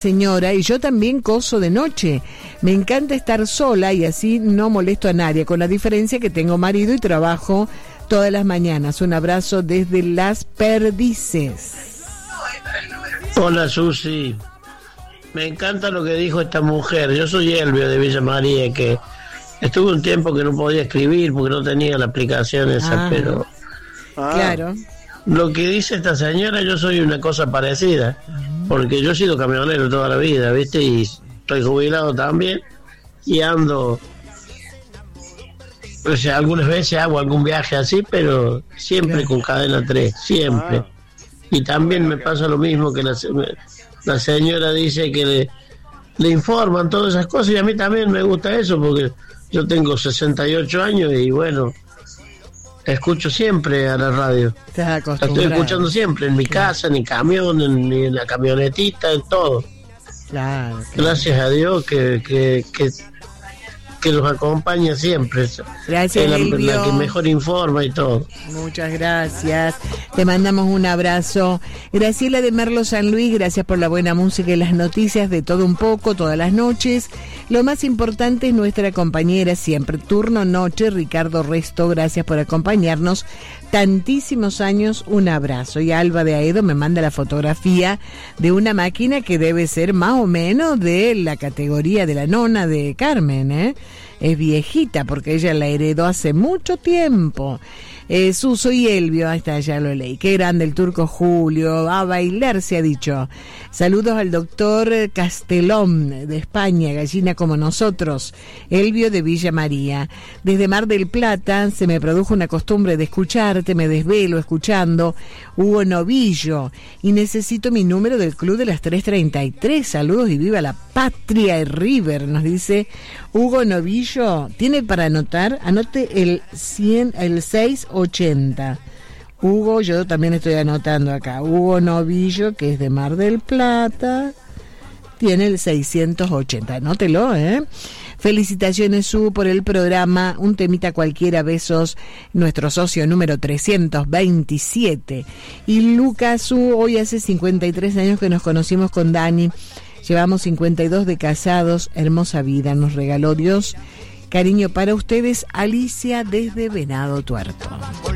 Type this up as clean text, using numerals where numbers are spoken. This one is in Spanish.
señora, y yo también coso de noche. Me encanta estar sola y así no molesto a nadie, con la diferencia que tengo marido y trabajo todas las mañanas. Un abrazo desde Las Perdices. Hola, Susi. Me encanta lo que dijo esta mujer. Yo soy Elvio de Villa María, que estuve un tiempo que no podía escribir porque no tenía la aplicación esa, pero... Claro. Lo que dice esta señora, yo soy una cosa parecida, porque yo he sido camionero toda la vida, ¿viste? Y estoy jubilado también, y ando... O sea, algunas veces hago algún viaje así, pero siempre con cadena 3, siempre. Y también me pasa lo mismo que la señora dice que le informan todas esas cosas, y a mí también me gusta eso, porque yo tengo 68 años y bueno, escucho siempre a la radio. La estoy escuchando siempre, en mi casa, en mi camión, ni en la camionetita, en todo. Claro. Gracias a Dios que los acompaña siempre. Gracias, la Elvio. que mejor informa y todo. Muchas gracias. Te mandamos un abrazo. Graciela de Merlo San Luis, gracias por la buena música y las noticias de todo un poco, todas las noches. Lo más importante es nuestra compañera siempre, turno noche, Ricardo Resto, gracias por acompañarnos tantísimos años, un abrazo. Y Alba de Aedo me manda la fotografía de una máquina que debe ser más o menos de la categoría de la nona de Carmen, ¿eh? Es viejita porque ella la heredó hace mucho tiempo. Suso y Elvio, ahí está, ya lo leí. Qué grande el turco Julio, a bailar se ha dicho. Saludos al doctor Castelón de España, gallina como nosotros. Elvio de Villa María. Desde Mar del Plata se me produjo una costumbre de escucharte, me desvelo escuchando. Hugo Novillo, y necesito mi número del club de las 3:33. Saludos y viva la patria y River, nos dice Hugo Novillo. ¿Tiene para anotar? Anote el 680. Hugo, yo también estoy anotando acá. Hugo Novillo, que es de Mar del Plata, tiene el 680. Anótelo, ¿eh? Felicitaciones, Su, por el programa. Un temita cualquiera, besos. Nuestro socio número 327. Y Lucas, Su, hoy hace 53 años que nos conocimos con Dani. Llevamos 52 de casados. Hermosa vida nos regaló Dios. Cariño para ustedes, Alicia desde Venado Tuerto.